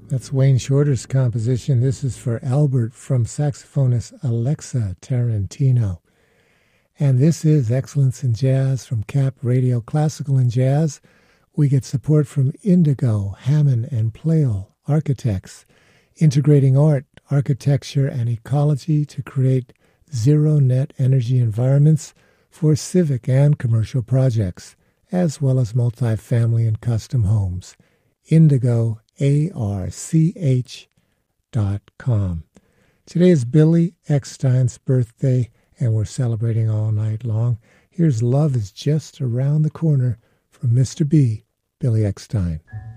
That's Wayne Shorter's composition. This is for Albert from saxophonist Alexa Tarantino. And this is Excellence in Jazz from Cap Radio Classical and Jazz. We get support from Indigo, Hammond, and Pleyel Architects, integrating art, architecture, and ecology to create zero-net energy environments for civic and commercial projects, as well as multifamily and custom homes. Indigo, ARCH.com. Today is Billy Eckstine's birthday, and we're celebrating all night long. Here's Love is Just Around the Corner from Mr. B, Billy Eckstine.